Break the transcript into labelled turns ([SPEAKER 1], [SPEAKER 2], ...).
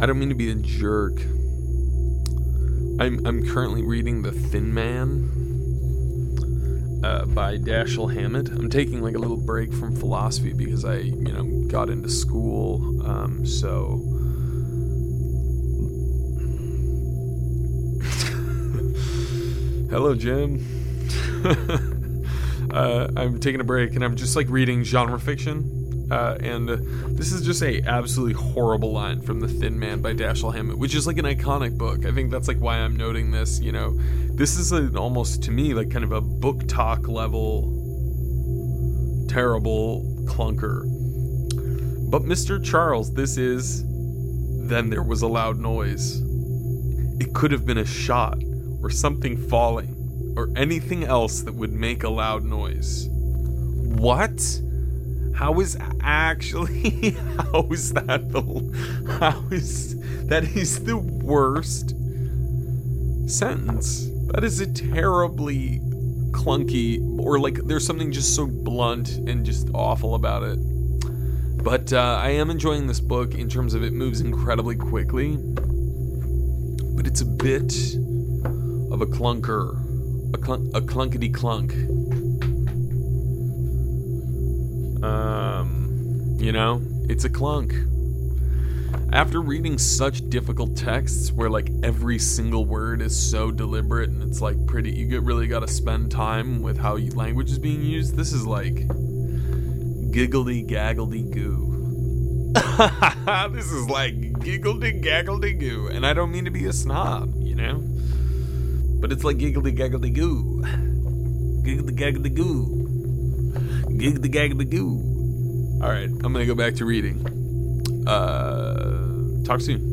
[SPEAKER 1] I don't mean to be a jerk. I'm currently reading The Thin Man by Dashiell Hammett. I'm taking like a little break from philosophy because I, got into school. So hello, Jim. I'm taking a break and I'm just like reading genre fiction. And this is just a absolutely horrible line from The Thin Man by Dashiell Hammett, which is like an iconic book. I think that's like why I'm noting this. This is almost to me like kind of a book talk level terrible clunker. But Mr. Charles, this is Then There Was a Loud Noise. It could have been a shot or something falling or anything else that would make a loud noise. What? That is the worst sentence. That is a terribly clunky, or like there's something just so blunt and just awful about it. But I am enjoying this book in terms of it moves incredibly quickly, but it's a bit of a clunker, a clunkety clunk. It's a clunk. After reading such difficult texts where like every single word is so deliberate and it's like really got to spend time with how language is being used, this is like giggledy gaggledy goo. This is like giggledy gaggledy goo, and I don't mean to be a snob, but it's like giggledy gaggledy goo, giggledy gaggledy goo, giggledy gaggledy goo. All right, I'm gonna go back to reading. Talk soon.